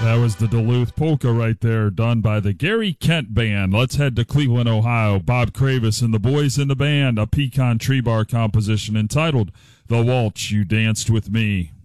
That was the Duluth Polka right there, done by the Gary Kent Band. Let's head to Cleveland, Ohio. Bob Kravis and the Boys in the Band, a Pecan Tree Bar composition entitled The Waltz You Danced With Me.